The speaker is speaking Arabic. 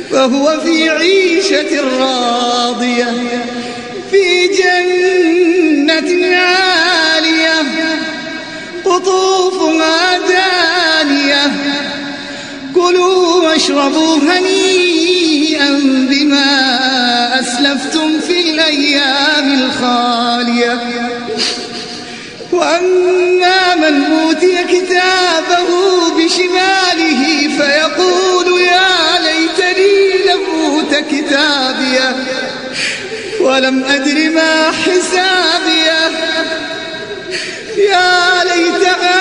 فهو في عيشة راضية في جنة عالية قطوفها دانية كلوا واشربوا هنيئا بما أسلفتم في الأيام الخالية وأما من أوتي كتابه بشماله فيقول يا ليتني لم أوت كتابيه ولم أدر ما حسابيه يا ليتها